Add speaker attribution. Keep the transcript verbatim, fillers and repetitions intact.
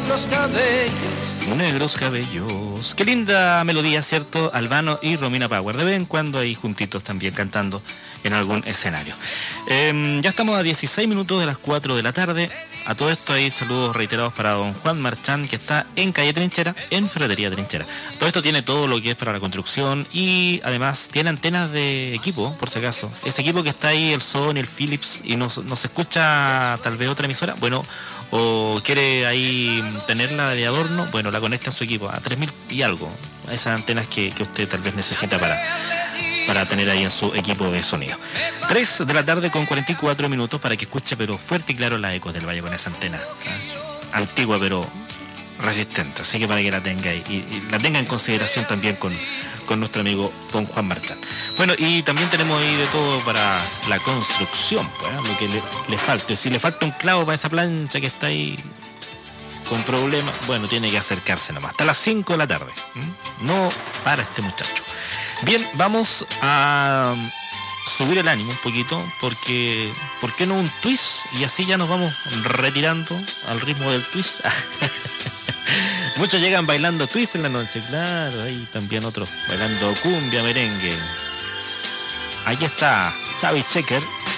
Speaker 1: negros cabellos.
Speaker 2: Negros cabellos. Qué linda melodía, ¿cierto? Albano y Romina Power. De vez en cuando ahí juntitos también cantando en algún escenario. Eh, ya estamos a dieciséis minutos de las cuatro de la tarde. A todo esto hay saludos reiterados para don Juan Marchán, que está en calle Trinchera, en Ferretería Trinchera. Todo esto tiene todo lo que es para la construcción y además tiene antenas de equipo, por si acaso. Ese equipo que está ahí, el Sony, el Philips, y nos, nos escucha tal vez otra emisora, bueno, o quiere ahí tenerla de adorno, bueno, la conecta en su equipo a tres mil y algo. Esas antenas que, que usted tal vez necesita para... para tener ahí en su equipo de sonido. tres de la tarde con cuarenta y cuatro minutos para que escuche pero fuerte y claro la Ecos del Valle con esa antena, ¿eh? Antigua pero resistente, así que para que la tenga y, y la tenga en consideración también con, con nuestro amigo don Juan Marchán. Bueno, y también tenemos ahí de todo para la construcción, pues, ¿eh? Lo que le, le falte. Si le falta un clavo para esa plancha que está ahí con problemas, bueno, tiene que acercarse nomás. Hasta las cinco de la tarde. ¿eh? No para este muchacho. Bien, vamos a subir el ánimo un poquito, porque, ¿por qué no un twist? Y así ya nos vamos retirando al ritmo del twist. Muchos llegan bailando twist en la noche, claro, ahí también otros bailando cumbia, merengue. Ahí está Chavi Checker